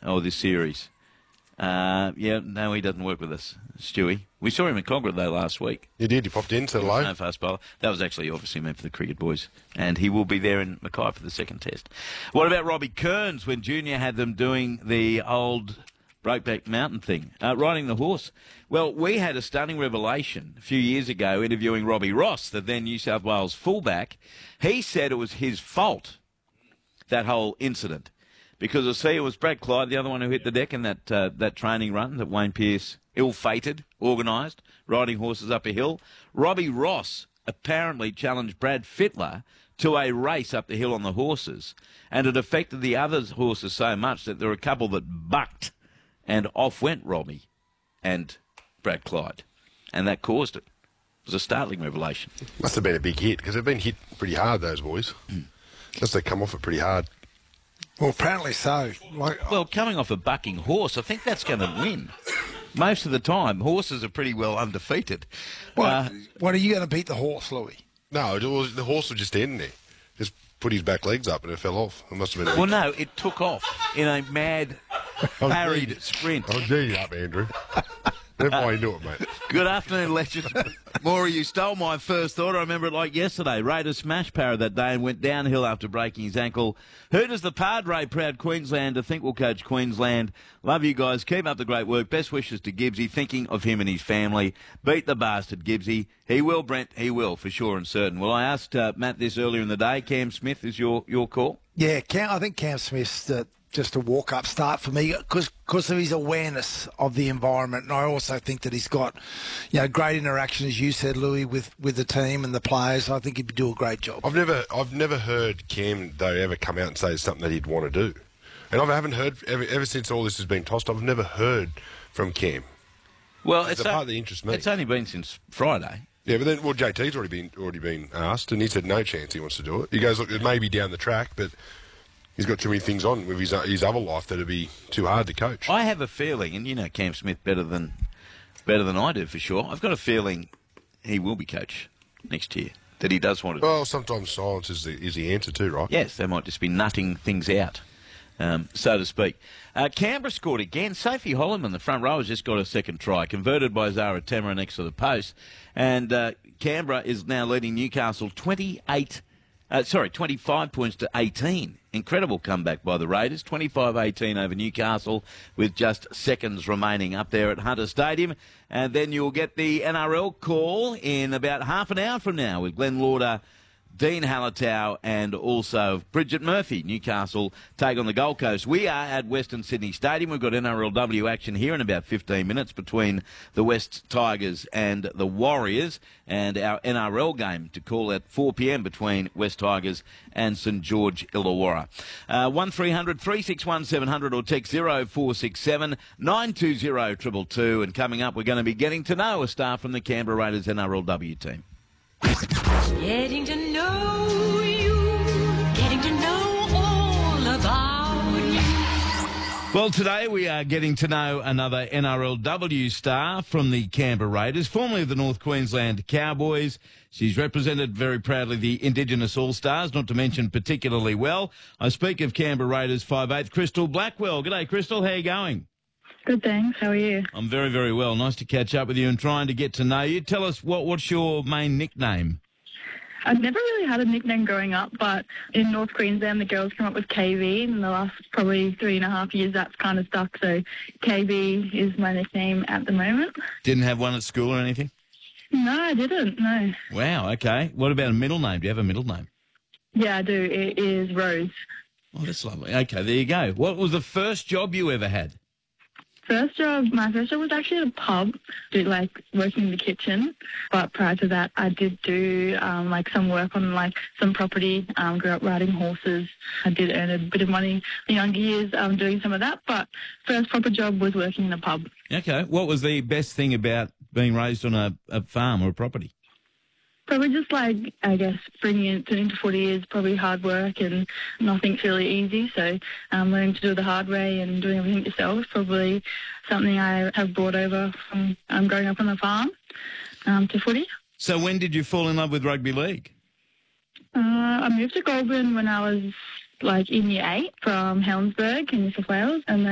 or this series. Yeah, no, he doesn't work with us, Stewie. We saw him at Cogra, though, last week. You did. You popped in, said hello. No fast bowler. That was actually obviously meant for the cricket boys. And he will be there in Mackay for the second test. What about Robbie Kearns when Junior had them doing the old Brokeback Mountain thing, riding the horse? Well, we had a stunning revelation a few years ago interviewing Robbie Ross, the then New South Wales fullback. He said it was his fault, that whole incident. Because it was Brad Clyde, the other one who hit the deck in that training run that Wayne Pearce ill-fated, organised, riding horses up a hill. Robbie Ross apparently challenged Brad Fittler to a race up the hill on the horses, and it affected the other horses so much that there were a couple that bucked, and off went Robbie and Brad Clyde, and that caused it. It was a startling revelation. Must have been a big hit, because they've been hit pretty hard, those boys. Just they come off it pretty hard. Well, apparently so. Well, coming off a bucking horse, I think that's going to win. Most of the time, horses are pretty well undefeated. What are you going to beat the horse, Louis? No, the horse was just in there. Just put his back legs up and it fell off. It must have been. Well, no, it took off in a mad, parried sprint. I'll do you up, Andrew. That's why you do it, mate. Good afternoon, legend. Maury, you stole my first thought. I remember it like yesterday. Raiders smashed Parra that day and went downhill after breaking his ankle. Who does the Padre, proud Queenslander, think will coach Queensland? Love you guys. Keep up the great work. Best wishes to Gibbsy. Thinking of him and his family. Beat the bastard, Gibbsy. He will, Brent. He will, for sure and certain. Well, I asked Matt this earlier in the day. Cam Smith is your call? Yeah, I think Cam Smith's just a walk-up start for me because of his awareness of the environment. And I also think that he's got, great interaction, as you said, Louis, with the team and the players. I think he'd do a great job. I've never heard Cam, though, ever come out and say something that he'd want to do. And I haven't heard, ever since all this has been tossed, I've never heard from Cam. Well, it's the part that interests me. It's only been since Friday. Yeah, but then, JT's already been asked, and he said no chance he wants to do it. He goes, look, it may be down the track, but he's got too many things on with his other life that'd be too hard to coach. I have a feeling, and you know Cam Smith better than I do for sure. I've got a feeling he will be coach next year. That he does want to. Well, sometimes silence is the answer too, right? Yes, they might just be nutting things out, so to speak. Canberra scored again. Sophie Holloman, the front row, has just got a second try, converted by Zara Tamara next to the post, and Canberra is now leading Newcastle 25 points to 18. Incredible comeback by the Raiders, 25-18 over Newcastle with just seconds remaining up there at Hunter Stadium. And then you'll get the NRL call in about half an hour from now with Glenn Lauder, Dean Hallertau and also Bridget Murphy. Newcastle take on the Gold Coast. We are at Western Sydney Stadium. We've got NRLW action here in about 15 minutes between the West Tigers and the Warriors, and our NRL game to call at 4 p.m. between West Tigers and St George Illawarra. 1300 361 700 or text 0467 920 222. And coming up, we're going to be getting to know a star from the Canberra Raiders NRLW team. Getting to know you, getting to know all about you. Well, today we are getting to know another NRLW star from the Canberra Raiders, formerly of the North Queensland Cowboys. She's represented very proudly the Indigenous All-Stars, not to mention particularly well. I speak of Canberra Raiders 5'8", Crystal Blackwell. G'day, Crystal. How are you going? Good, thanks. How are you? I'm very, very well. Nice to catch up with you and trying to get to know you. Tell us, what's your main nickname? I've never really had a nickname growing up, but in North Queensland, the girls came up with KV. In the last probably 3.5 years, that's kind of stuck. So KV is my nickname at the moment. Didn't have one at school or anything? No, I didn't, no. Wow, okay. What about a middle name? Do you have a middle name? Yeah, I do. It is Rose. Oh, that's lovely. Okay, there you go. What was the first job you ever had? My first job was actually at a pub, working in the kitchen. But prior to that, I did do some work on some property. Grew up riding horses. I did earn a bit of money in the younger years doing some of that. But first proper job was working in a pub. Okay. What was the best thing about being raised on a farm or a property? Probably just bringing it into footy is probably hard work and nothing's really easy. So learning to do it the hard way and doing everything yourself is probably something I have brought over from growing up on the farm to footy. So when did you fall in love with rugby league? I moved to Goulburn when I was in year 8 from Helensburgh in New South Wales, and then